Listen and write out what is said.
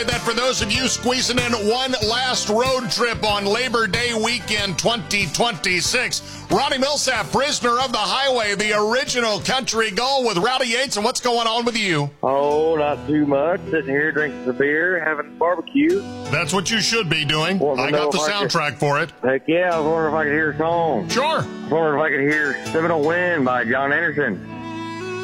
That for those of you squeezing in one last road trip on Labor Day weekend 2026, Ronnie Millsap, prisoner of the highway, the original country goal with Rowdy Yates. And what's going on with you? Oh, not too much. Sitting here drinking some beer, having a barbecue. That's what you should be doing. I got the soundtrack for it. Heck yeah, I was wondering if I could hear a song. Sure. I was wondering if I could hear 7 Wind by John Anderson.